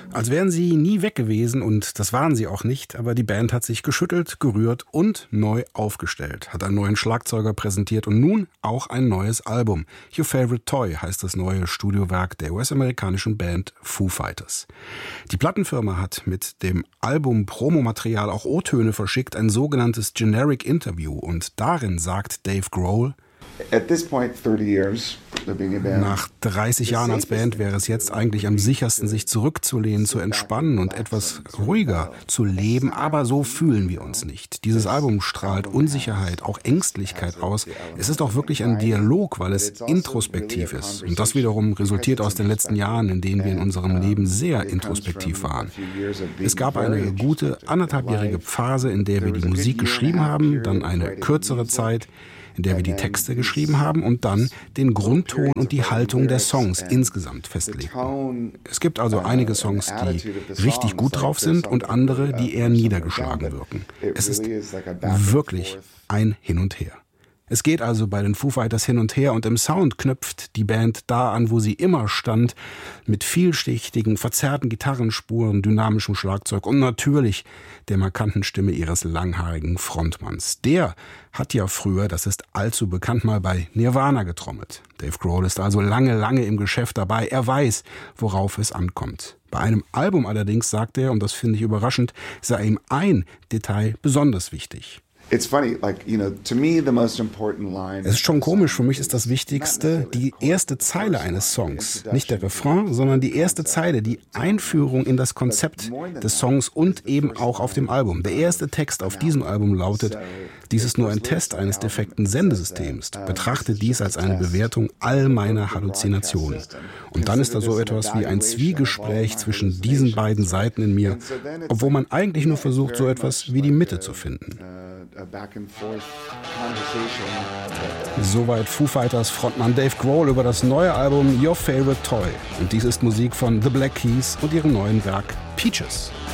Als wären sie nie weg gewesen, und das waren sie auch nicht, aber die Band hat sich geschüttelt, gerührt und neu aufgestellt, hat einen neuen Schlagzeuger präsentiert und nun auch ein neues Album. Your Favorite Toy heißt das neue Studiowerk der US-amerikanischen Band Foo Fighters. Die Plattenfirma hat mit dem Album Promomaterial auch O-Töne verschickt, ein sogenanntes Generic Interview, und darin sagt Dave Grohl: Nach 30 Jahren als Band wäre es jetzt eigentlich am sichersten, sich zurückzulehnen, zu entspannen und etwas ruhiger zu leben, aber so fühlen wir uns nicht. Dieses Album strahlt Unsicherheit, auch Ängstlichkeit aus. Es ist auch wirklich ein Dialog, weil es introspektiv ist. Und das wiederum resultiert aus den letzten Jahren, in denen wir in unserem Leben sehr introspektiv waren. Es gab eine gute 1,5-jährige Phase, in der wir die Musik geschrieben haben, dann eine kürzere Zeit, in der wir die Texte geschrieben haben und dann den Grundton und die Haltung der Songs insgesamt festlegten. Es gibt also einige Songs, die richtig gut drauf sind und andere, die eher niedergeschlagen wirken. Es ist wirklich ein Hin und Her. Es geht also bei den Foo Fighters hin und her, und im Sound knüpft die Band da an, wo sie immer stand, mit vielschichtigen, verzerrten Gitarrenspuren, dynamischem Schlagzeug und natürlich der markanten Stimme ihres langhaarigen Frontmanns. Der hat ja früher, das ist allzu bekannt, mal bei Nirvana getrommelt. Dave Grohl ist also lange im Geschäft dabei. Er weiß, worauf es ankommt. Bei einem Album allerdings, sagt er, und das finde ich überraschend, sei ihm ein Detail besonders wichtig. Es ist schon komisch, für mich ist das Wichtigste die erste Zeile eines Songs. Nicht der Refrain, sondern die erste Zeile, die Einführung in das Konzept des Songs und eben auch auf dem Album. Der erste Text auf diesem Album lautet: Dies ist nur ein Test eines defekten Sendesystems. Betrachte dies als eine Bewertung all meiner Halluzinationen. Und dann ist da so etwas wie ein Zwiegespräch zwischen diesen beiden Seiten in mir, obwohl man eigentlich nur versucht, so etwas wie die Mitte zu finden. Soweit Foo Fighters Frontmann Dave Grohl über das neue Album Your Favorite Toy. Und dies ist Musik von The Black Keys und ihrem neuen Werk Peaches.